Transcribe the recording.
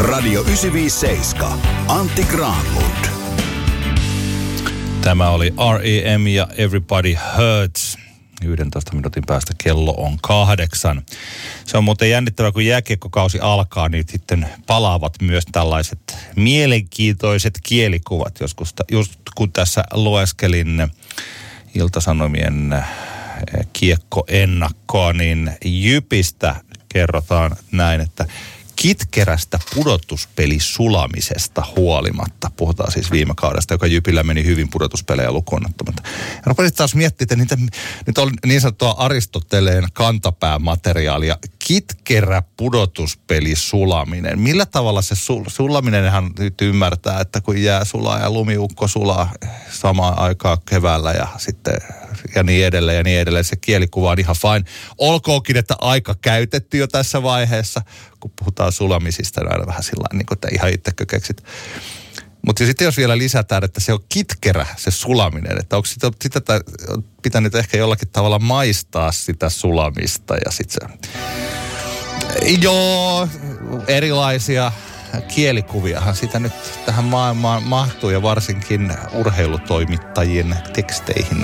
Radio 957. Antti Granlund. Tämä oli R.E.M. ja Everybody Hurts. 11 minuutin päästä kello on 8. Se on muuten jännittävää, kun jääkiekkokausi alkaa, niin sitten palaavat myös tällaiset mielenkiintoiset kielikuvat. Joskus, just kun tässä lueskelin Ilta-Sanomien kiekkoennakkoa, niin Jypistä kerrotaan näin, että kitkerästä pudotuspelisulamisesta huolimatta. Puhutaan siis viime kaudesta, joka Jypillä meni hyvin pudotuspelejä lukuun ottamatta. Ja rupesin taas miettimään, että nyt on niin sanottua Aristoteleen kantapäämateriaalia. Kitkerä pudotuspeli-sulaminen. Millä tavalla se sulaminenhan nyt ymmärtää, että kun jää sulaa ja lumiukko sulaa samaan aikaan keväällä ja sitten ja niin edelleen ja niin edelleen. Se kielikuva on ihan fine. Olkoonkin, että aika käytetty jo tässä vaiheessa, kun puhutaan sulamisista, niin aina vähän sillä tavalla, niin kuin, että ihan itsekö keksit. Mutta sitten jos vielä lisätään, että se on kitkerä se sulaminen, että onko sitä pitänyt ehkä jollakin tavalla maistaa sitä sulamista ja sitten se... Joo, erilaisia kielikuviahan sitä nyt tähän maailmaan mahtuu ja varsinkin urheilutoimittajien teksteihin